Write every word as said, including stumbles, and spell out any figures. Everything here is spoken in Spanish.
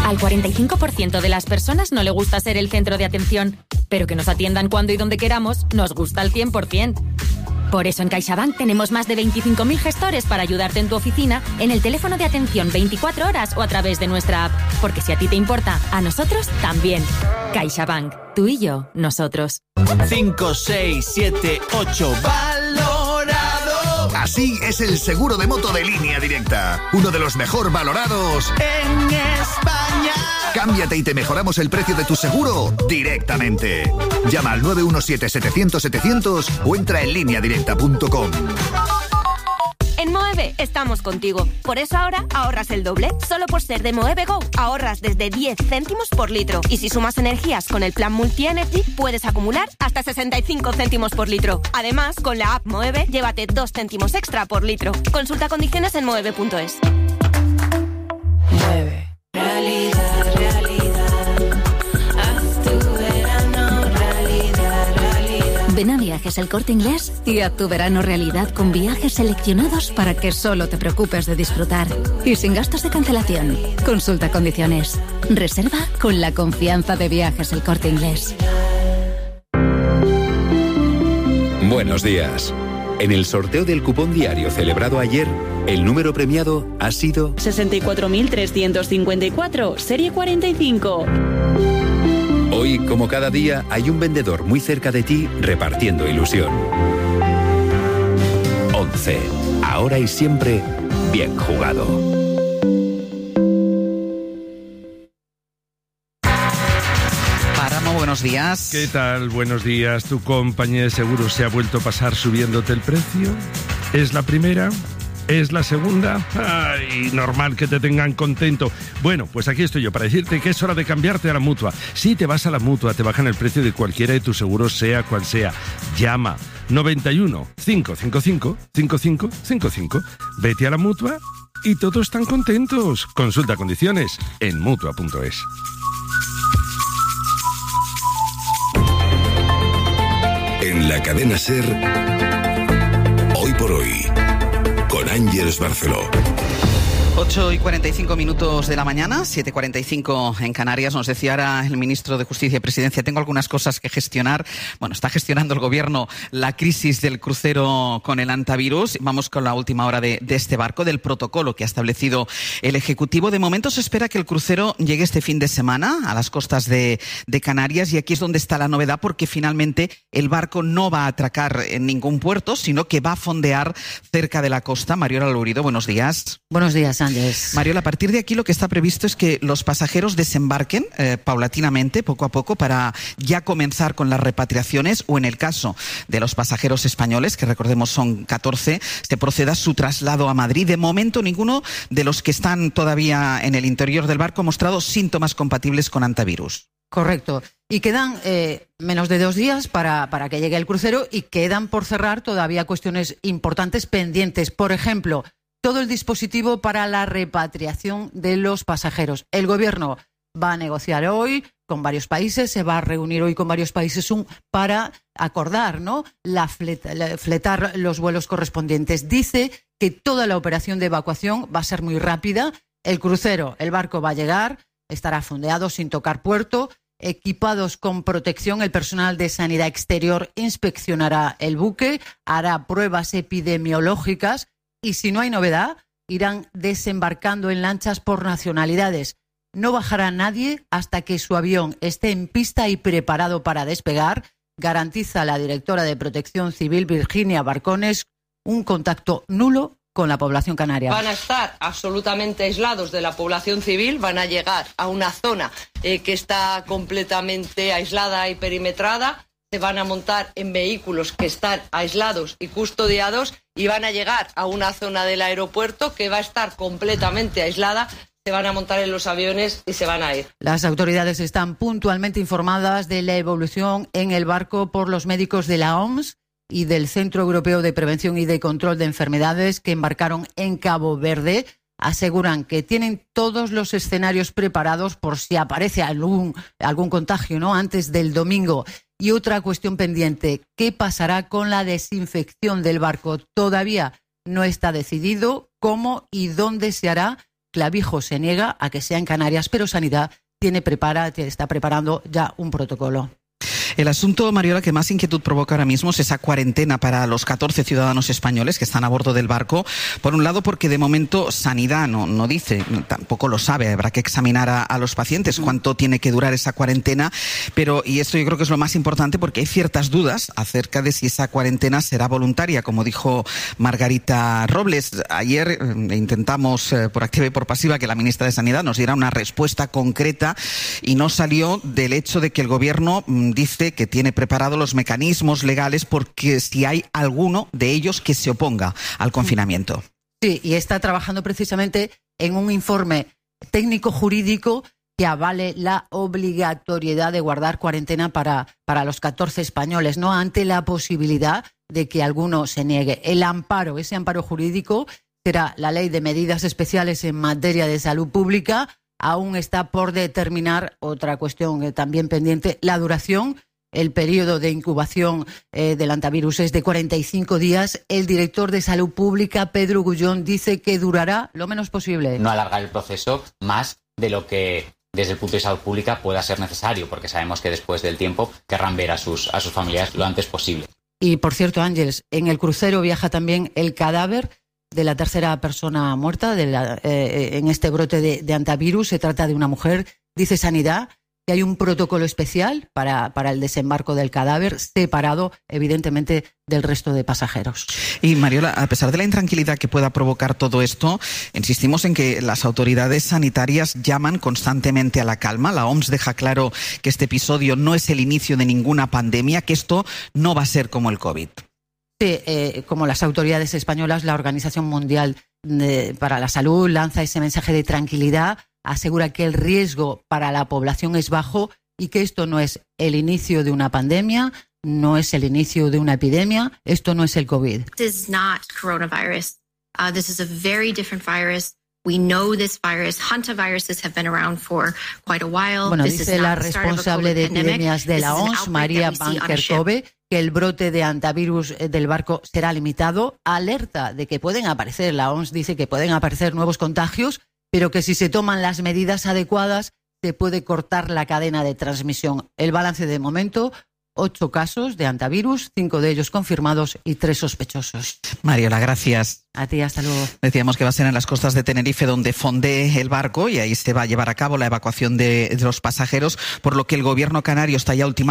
Al cuarenta y cinco por ciento de las personas no le gusta ser el centro de atención, pero que nos atiendan cuando y donde queramos nos gusta al cien por ciento. Por eso en CaixaBank tenemos más de veinticinco mil gestores para ayudarte en tu oficina, en el teléfono de atención veinticuatro horas o a través de nuestra app. Porque si a ti te importa, a nosotros también. CaixaBank. Tú y yo, nosotros. cinco, seis, siete, ocho. ¡Valorado! Así es el seguro de moto de Línea Directa. Uno de los mejor valorados en España. Cámbiate y te mejoramos el precio de tu seguro directamente. Llama al nueve uno siete, setecientos, setecientos o entra en línea directa punto com. En Moeve estamos contigo. Por eso ahora ahorras el doble. Solo por ser de Moeve Go ahorras desde diez céntimos por litro. Y si sumas energías con el plan Multi-Energy, puedes acumular hasta sesenta y cinco céntimos por litro. Además, con la app Moeve, llévate dos céntimos extra por litro. Consulta condiciones en moeve punto es. Mueve. Realidad, realidad. Haz tu verano realidad, realidad. Ven a Viajes El Corte Inglés y haz tu verano realidad con viajes seleccionados para que solo te preocupes de disfrutar. Y sin gastos de cancelación. Consulta condiciones. Reserva con la confianza de Viajes El Corte Inglés. Buenos días. En el sorteo del cupón diario celebrado ayer, el número premiado ha sido sesenta y cuatro mil trescientos cincuenta y cuatro, serie cuarenta y cinco. Hoy, como cada día, hay un vendedor muy cerca de ti repartiendo ilusión. once. Ahora y siempre, bien jugado. Buenos días. ¿Qué tal? Buenos días. ¿Tu compañía de seguros se ha vuelto a pasar subiéndote el precio? ¿Es la primera? ¿Es la segunda? Ay, normal que te tengan contento. Bueno, pues aquí estoy yo para decirte que es hora de cambiarte a la Mutua. Si te vas a la Mutua, te bajan el precio de cualquiera de tus seguros, sea cual sea. Llama noventa y uno, cinco cinco cinco, cinco cinco cinco cinco. Vete a la Mutua y todos están contentos. Consulta condiciones en mutua punto es. En la cadena SER, Hoy por Hoy, con Ángeles Barceló. ocho y cuarenta y cinco minutos de la mañana, siete y cuarenta y cinco en Canarias. Nos decía ahora el ministro de Justicia y Presidencia, tengo algunas cosas que gestionar. Bueno, está gestionando el gobierno la crisis del crucero con el antivirus. Vamos con la última hora de, de este barco, del protocolo que ha establecido el Ejecutivo. De momento se espera que el crucero llegue este fin de semana a las costas de, de Canarias, y aquí es donde está la novedad, porque finalmente el barco no va a atracar en ningún puerto, sino que va a fondear cerca de la costa. Mariola Lourido, buenos días. Buenos días, Ángeles. Mariola, a partir de aquí lo que está previsto es que los pasajeros desembarquen eh, paulatinamente, poco a poco, para ya comenzar con las repatriaciones, o en el caso de los pasajeros españoles, que recordemos son catorce, se proceda a su traslado a Madrid. De momento ninguno de los que están todavía en el interior del barco ha mostrado síntomas compatibles con antivirus. Correcto. Y quedan eh, menos de dos días para, para que llegue el crucero, y quedan por cerrar todavía cuestiones importantes pendientes. Por ejemplo, todo el dispositivo para la repatriación de los pasajeros. El gobierno va a negociar hoy con varios países, se va a reunir hoy con varios países un, para acordar, ¿no?, la fleta, la, fletar los vuelos correspondientes. Dice que toda la operación de evacuación va a ser muy rápida. El crucero, el barco va a llegar, estará fondeado sin tocar puerto, equipados con protección. El personal de Sanidad Exterior inspeccionará el buque, hará pruebas epidemiológicas, y si no hay novedad, irán desembarcando en lanchas por nacionalidades. No bajará nadie hasta que su avión esté en pista y preparado para despegar. Garantiza la directora de Protección Civil, Virginia Barcones, un contacto nulo con la población canaria. Van a estar absolutamente aislados de la población civil, van a llegar a una zona eh, que está completamente aislada y perimetrada. Se van a montar en vehículos que están aislados y custodiados, y van a llegar a una zona del aeropuerto que va a estar completamente aislada. Se van a montar en los aviones y se van a ir. Las autoridades están puntualmente informadas de la evolución en el barco por los médicos de la O M S y del Centro Europeo de Prevención y de Control de Enfermedades, que embarcaron en Cabo Verde. Aseguran que tienen todos los escenarios preparados por si aparece algún, algún contagio, ¿no?, antes del domingo. Y otra cuestión pendiente, ¿qué pasará con la desinfección del barco? Todavía no está decidido cómo y dónde se hará. Clavijo se niega a que sea en Canarias, pero Sanidad tiene prepara, está preparando ya un protocolo. El asunto, Mariola, que más inquietud provoca ahora mismo es esa cuarentena para los catorce ciudadanos españoles que están a bordo del barco. Por un lado, porque de momento Sanidad no, no dice, tampoco lo sabe, habrá que examinar a, a los pacientes cuánto tiene que durar esa cuarentena, pero, y esto yo creo que es lo más importante, porque hay ciertas dudas acerca de si esa cuarentena será voluntaria, como dijo Margarita Robles. Ayer eh, intentamos, eh, por activa y por pasiva, que la ministra de Sanidad nos diera una respuesta concreta y no salió del hecho de que el gobierno mm, dice que tiene preparados los mecanismos legales porque si hay alguno de ellos que se oponga al confinamiento. Sí, y está trabajando precisamente en un informe técnico-jurídico que avale la obligatoriedad de guardar cuarentena para, para los catorce españoles, no ante la posibilidad de que alguno se niegue. El amparo, ese amparo jurídico, será la Ley de Medidas Especiales en materia de salud pública. Aún está por determinar otra cuestión eh, también pendiente, la duración. El periodo de incubación eh, del antivirus es de cuarenta y cinco días. El director de Salud Pública, Pedro Gullón, dice que durará lo menos posible. No alargar el proceso más de lo que desde el punto de salud pública pueda ser necesario, porque sabemos que después del tiempo querrán ver a sus, a sus familiares lo antes posible. Y por cierto, Ángeles, en el crucero viaja también el cadáver de la tercera persona muerta de la, eh, en este brote de, de antivirus. Se trata de una mujer, dice Sanidad, que hay un protocolo especial para, para el desembarco del cadáver, separado, evidentemente, del resto de pasajeros. Y, Mariola, a pesar de la intranquilidad que pueda provocar todo esto, insistimos en que las autoridades sanitarias llaman constantemente a la calma. La O M S deja claro que este episodio no es el inicio de ninguna pandemia, que esto no va a ser como el COVID. Sí, eh, como las autoridades españolas, la Organización Mundial de, para la Salud lanza ese mensaje de tranquilidad, asegura que el riesgo para la población es bajo y que esto no es el inicio de una pandemia, no es el inicio de una epidemia, esto no es el COVID. This is not coronavirus. Uh, this is a very different virus. We know this virus. Hantaviruses have been around for quite a while. Bueno, this dice la responsable de epidemias de la O M S, María Van Kerkhove, que el brote de antivirus del barco será limitado. Alerta de que pueden aparecer, la O M S dice que pueden aparecer nuevos contagios, pero que si se toman las medidas adecuadas se puede cortar la cadena de transmisión. El balance de momento, ocho casos de antivirus, cinco de ellos confirmados y tres sospechosos. Mariola, gracias. A ti, hasta luego. Decíamos que va a ser en las costas de Tenerife donde fonde el barco y ahí se va a llevar a cabo la evacuación de, de los pasajeros, por lo que el gobierno canario está ya ultimando